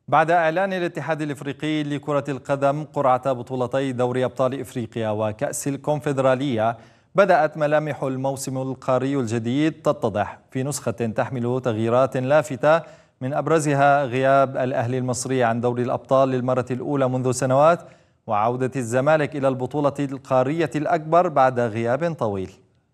بعد إعلان الاتحاد الإفريقي لكرة القدم قرعة بطولتي دوري أبطال إفريقيا وكأس الكونفدرالية، بدأت ملامح الموسم القاري الجديد تتضح في نسخة تحمل تغييرات لافتة، من أبرزها غياب الأهلي المصري عن دوري الأبطال للمرة الأولى منذ سنوات، وعودة الزمالك إلى البطولة القارية الأكبر بعد غياب طويل.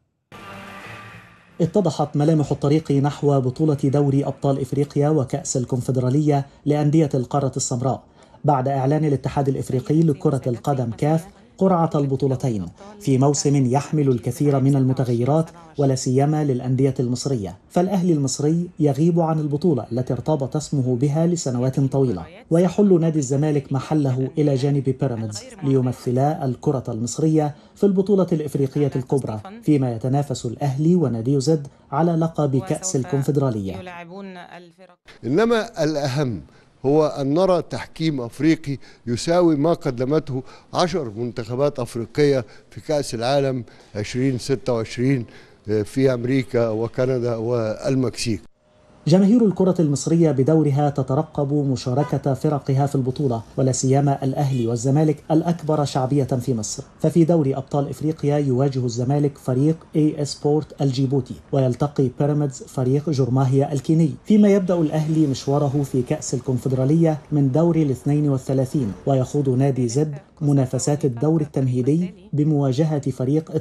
اتضحت ملامح الطريق نحو بطولة دوري أبطال إفريقيا وكأس الكونفدرالية لأندية القارة السمراء بعد إعلان الاتحاد الإفريقي لكرة القدم كاف قرعة البطولتين في موسم يحمل الكثير من المتغيرات ولا سيما للأندية المصرية. فالأهلي المصري يغيب عن البطولة التي ارتبط اسمه بها لسنوات طويلة، ويحل نادي الزمالك محله إلى جانب بيراميدز ليمثلا الكرة المصرية في البطولة الإفريقية الكبرى، فيما يتنافس الأهلي ونادي زد على لقب كأس الكونفدرالية. إنما الأهم هو أن نرى تحكيم أفريقي يساوي ما قدمته 10 منتخبات أفريقية في كأس العالم 2026 في أمريكا وكندا والمكسيك. جماهير الكرة المصرية بدورها تترقب مشاركة فرقها في البطولة، ولا سيما الأهلي والزمالك الأكبر شعبية في مصر. ففي دوري أبطال إفريقيا يواجه الزمالك فريق AS سبورت الجيبوتي، ويلتقي بيراميدز فريق جرماهيا الكيني، فيما يبدأ الأهلي مشواره في كأس الكونفدرالية من دور 32، ويخوض نادي زد منافسات الدور التمهيدي بمواجهة فريق